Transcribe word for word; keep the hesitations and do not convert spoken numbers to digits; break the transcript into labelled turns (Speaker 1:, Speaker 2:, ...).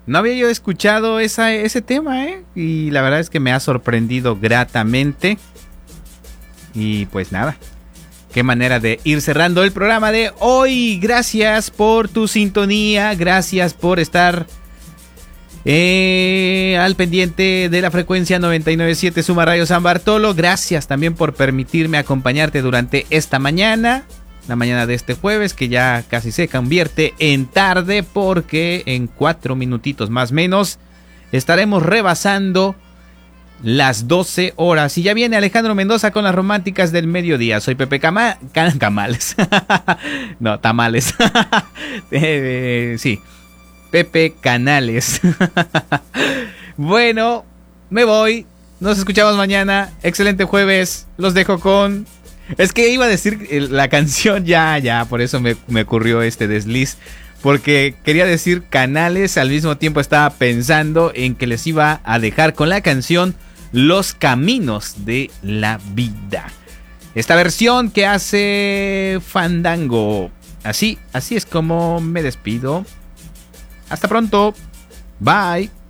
Speaker 1: No había yo escuchado esa, ese tema, ¿eh? Y la verdad es que me ha sorprendido gratamente. Y pues nada, qué manera de ir cerrando el programa de hoy. Gracias por tu sintonía, gracias por estar eh, al pendiente de la frecuencia noventa y nueve punto siete Suma Radio San Bartolo. Gracias también por permitirme acompañarte durante esta mañana. La mañana de este jueves, que ya casi se convierte en tarde, porque en cuatro minutitos más o menos estaremos rebasando las doce horas. Y ya viene Alejandro Mendoza con las románticas del mediodía. Soy Pepe Cama... Can... Camales. No, tamales. eh, sí, Pepe Canales. Bueno, me voy. Nos escuchamos mañana. Excelente jueves. Los dejo con... Es que iba a decir la canción, ya, ya, por eso me, me ocurrió este desliz. Porque quería decir Canales, al mismo tiempo estaba pensando en que les iba a dejar con la canción Los Caminos de la Vida. Esta versión que hace Fandango. Así, así es como me despido. Hasta pronto. Bye.